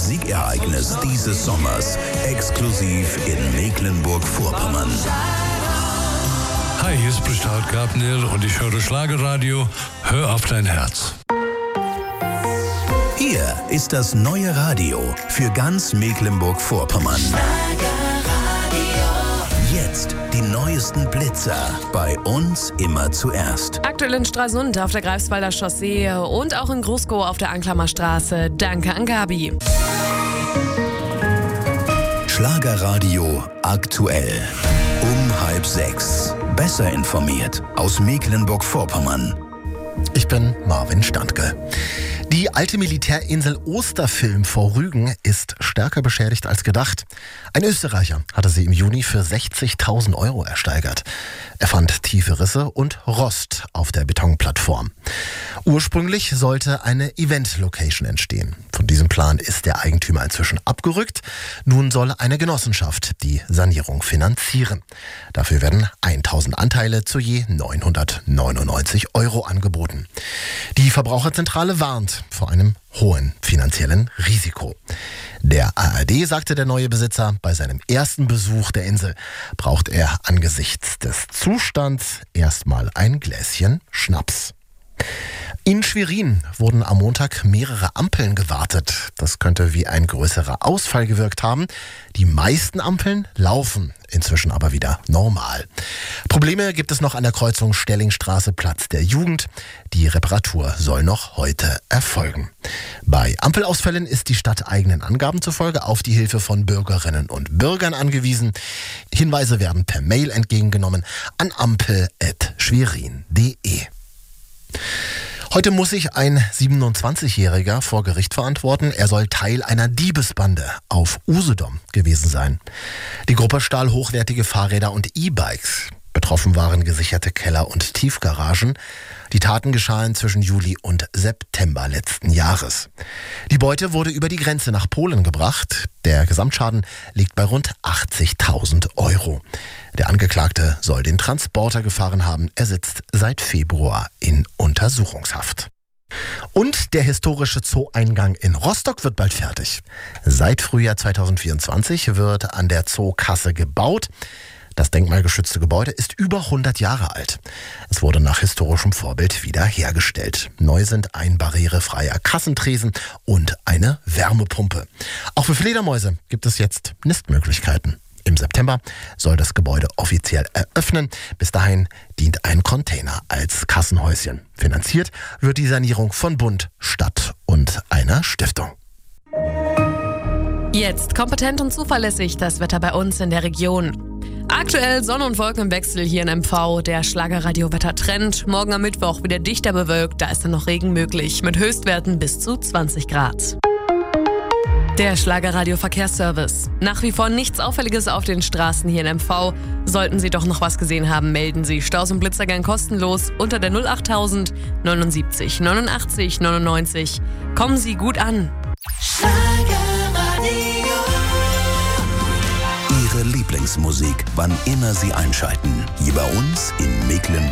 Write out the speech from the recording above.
Musikereignis dieses Sommers. Exklusiv in Mecklenburg-Vorpommern. Hi, hier spricht Howard Gabnil und ich höre Schlagerradio. Hör auf dein Herz. Hier ist das neue Radio für ganz Mecklenburg-Vorpommern. Jetzt die neuesten Blitzer. Bei uns immer zuerst. Aktuell in Stralsund auf der Greifswalder Chaussee und auch in Großkow auf der Anklammer Straße. Danke an Gabi. Schlagerradio aktuell. Um 5:30. Besser informiert aus Mecklenburg-Vorpommern. Ich bin Marvin Standke. Die alte Militärinsel Osterfilm vor Rügen ist stärker beschädigt als gedacht. Ein Österreicher hatte sie im Juni für 60.000 € ersteigert. Er fand tiefe Risse und Rost auf der Betonplattform. Ursprünglich sollte eine Event-Location entstehen. Von diesem Plan ist der Eigentümer inzwischen abgerückt. Nun soll eine Genossenschaft die Sanierung finanzieren. Dafür werden 1.000 Anteile zu je 999 € angeboten. Die Verbraucherzentrale warnt vor einem hohen finanziellen Risiko. Der ARD sagte der neue Besitzer, bei seinem ersten Besuch der Insel braucht er angesichts des Zustands erstmal ein Gläschen Schnaps. In Schwerin wurden am Montag mehrere Ampeln gewartet. Das könnte wie ein größerer Ausfall gewirkt haben. Die meisten Ampeln laufen inzwischen aber wieder normal. Probleme gibt es noch an der Kreuzung Stellingstraße, Platz der Jugend. Die Reparatur soll noch heute erfolgen. Bei Ampelausfällen ist die Stadt eigenen Angaben zufolge auf die Hilfe von Bürgerinnen und Bürgern angewiesen. Hinweise werden per Mail entgegengenommen an ampel@schwerin.de. Heute muss sich ein 27-Jähriger vor Gericht verantworten. Er soll Teil einer Diebesbande auf Usedom gewesen sein. Die Gruppe stahl hochwertige Fahrräder und E-Bikes. Betroffen waren gesicherte Keller- und Tiefgaragen. Die Taten geschahen zwischen Juli und September letzten Jahres. Die Beute wurde über die Grenze nach Polen gebracht. Der Gesamtschaden liegt bei rund 80.000 €. Der Angeklagte soll den Transporter gefahren haben. Er sitzt seit Februar in Untersuchungshaft. Und der historische Zoo-Eingang in Rostock wird bald fertig. Seit Frühjahr 2024 wird an der Zookasse gebaut. Das denkmalgeschützte Gebäude ist über 100 Jahre alt. Es wurde nach historischem Vorbild wiederhergestellt. Neu sind ein barrierefreier Kassentresen und eine Wärmepumpe. Auch für Fledermäuse gibt es jetzt Nistmöglichkeiten. Im September soll das Gebäude offiziell eröffnen. Bis dahin dient ein Container als Kassenhäuschen. Finanziert wird die Sanierung von Bund, Stadt und einer Stiftung. Jetzt kompetent und zuverlässig das Wetter bei uns in der Region. Aktuell Sonne und Wolken im Wechsel hier in MV. Der Schlagerradio-Wettertrend. Morgen am Mittwoch wieder dichter bewölkt. Da ist dann noch Regen möglich. Mit Höchstwerten bis zu 20 Grad. Der Schlagerradio-Verkehrsservice. Nach wie vor nichts Auffälliges auf den Straßen hier in MV. Sollten Sie doch noch was gesehen haben, melden Sie. Staus und Blitzer gern kostenlos unter der 08000 79 89 99. Kommen Sie gut an. Ihre Lieblingsmusik, wann immer Sie einschalten. Hier bei uns in Mecklenburg.